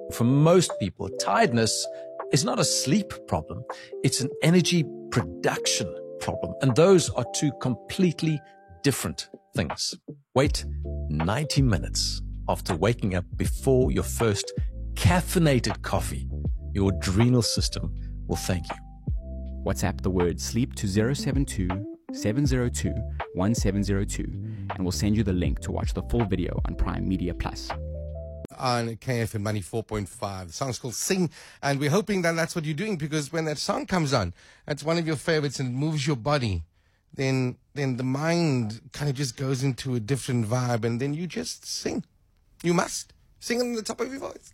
For most people, tiredness is not a sleep problem. It's an energy production problem. And those are two completely different things. Wait 90 minutes after waking up before your first caffeinated coffee. Your adrenal system will thank you. WhatsApp the word sleep to 072 702 1702 and we'll send you the link to watch the full video on Prime Media Plus. On KFM 94.5. The song's called Sing, and we're hoping that that's what you're doing, because when that song comes on, that's one of your favorites and it moves your body, then the mind kind of just goes into a different vibe, and then you just sing. You must sing on the top of your voice.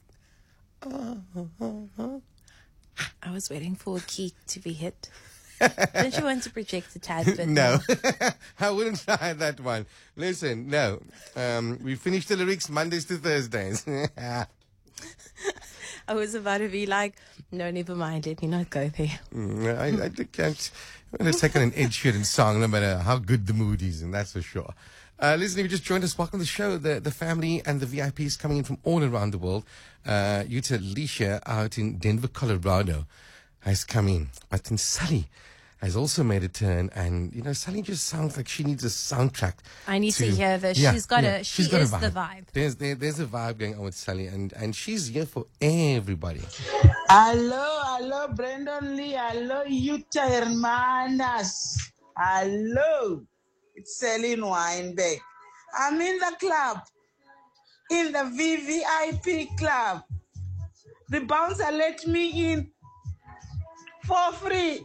I was waiting for a key to be hit. Don't you want to project a tad bit? No, I wouldn't try that one. Listen, no. We finish the lyrics Mondays to Thursdays. I was about to be like, no, never mind. Let me not go there. I think I'm going to take on an Ed Sheeran song, no matter how good the mood is, and that's for sure. Listen, if you just joined us, welcome to the show. The family and the VIPs coming in from all around the world. Yuta Alicia out in Denver, Colorado has come in. But then Sally has also made a turn, and Sally just sounds like she needs a soundtrack. I need to hear this. Yeah, she's got she's got is a the vibe. There's a vibe going on with Sally, and she's here for everybody. Hello, Brandon Lee. Hello, Utah Hermanas. Hello, it's Celine Weinberg. I'm in the club, in the VVIP club. The bouncer let me in for free.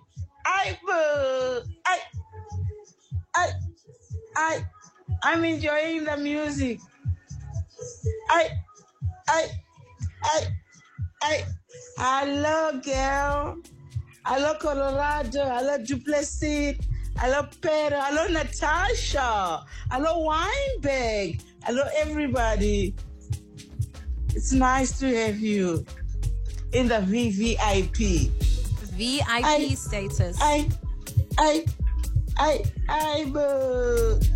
I'm enjoying the music. Hello, girl. Hello, Colorado. Hello, Duplessis. Hello, Pedro. Hello, Natasha. Hello, Weinberg. Hello, everybody. It's nice to have you in the VVIP. VIP status.